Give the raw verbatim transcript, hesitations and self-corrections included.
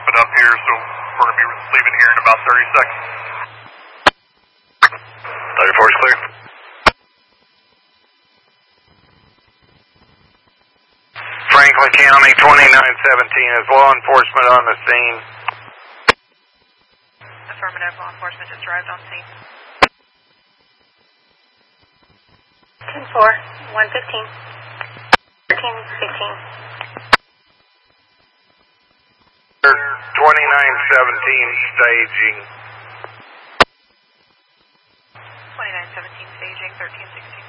wrapping up here, so we're going to be leaving here in about thirty seconds. thirty-four is clear. Franklin County, twenty-nine seventeen, is law enforcement on the scene? Affirmative, law enforcement just arrived on scene. ten four, one fifteen, thirteen fifteen. twenty-nine seventeen, staging. twenty-nine seventeen, staging, thirteen sixteen.